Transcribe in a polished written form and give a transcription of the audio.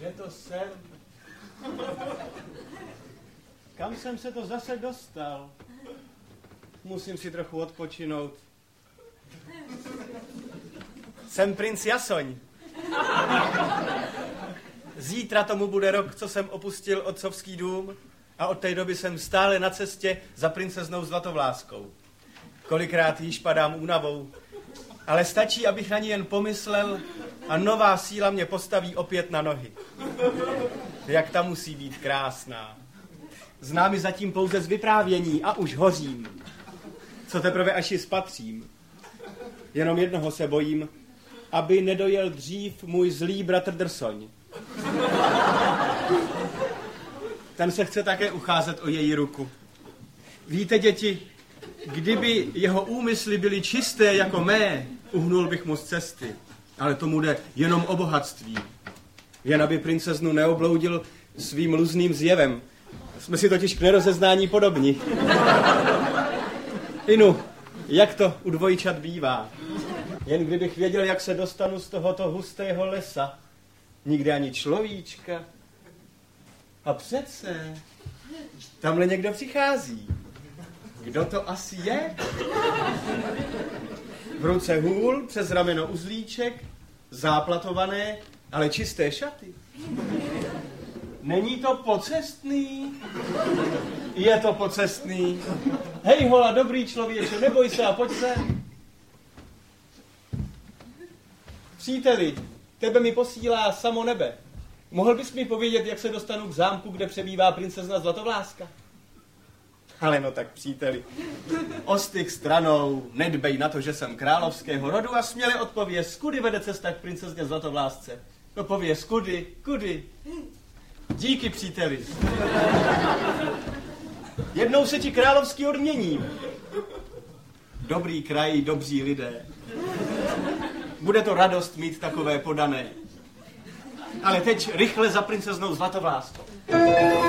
Kde to jsem? Kam jsem se to zase dostal? Musím si trochu odpočinout. Jsem princ Jasoň. Zítra tomu bude rok, co jsem opustil otcovský dům a od té doby jsem stále na cestě za princeznou Zlatovláskou. Kolikrát již padám únavou, ale stačí, abych na ní jen pomyslel a nová síla mě postaví opět na nohy. Jak ta musí být krásná. Znám ji zatím pouze z vyprávění a už hořím. Co teprve až ji spatřím. Jenom jednoho se bojím, aby nedojel dřív můj zlý bratr Drsoň. Ten se chce také ucházet o její ruku. Víte, děti, kdyby jeho úmysly byly čisté jako mé, uhnul bych mu z cesty. Ale tomu jde jenom o bohatství. Jen aby princeznu neobloudil svým luzným zjevem. Jsme si totiž k nerozeznání podobni. Inu, jak to u dvojčat bývá. Jen kdybych věděl, jak se dostanu z tohoto hustého lesa. Nikde ani človíčka. A přece, tamhle někdo přichází. Kdo to asi je? V ruce hůl, přes rameno uzlíček, záplatované, ale čisté šaty. Není to pocestný? Je to pocestný. Hej hola, dobrý člověče, neboj se a pojď sem. Příteli, tebe mi posílá samo nebe. Mohl bys mi povědět, jak se dostanu k zámku, kde přebývá princezna Zlatovláska? Ale no tak, příteli, ostyk stranou, nedbej na to, že jsem královského rodu a směle odpověz, kudy vede cesta k princezně Zlatovlásce. No pověz, kudy. Díky, příteli. Jednou se ti královský odměním. Dobrý kraj, dobří lidé. Bude to radost mít takové podané. Ale teď rychle za princeznou Zlatovláskou.